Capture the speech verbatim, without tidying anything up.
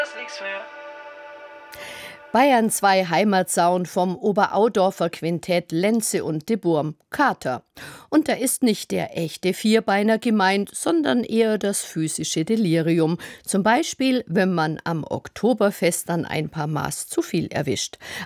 Bayern zwei Heimatsauen vom Oberaudorfer Quintett Lenze und de Burm, Kater. Und da ist nicht der echte Vierbeiner gemeint, sondern eher das physische Delirium. Zum Beispiel, wenn man am Oktoberfest dann ein paar Maß zu viel erwischt.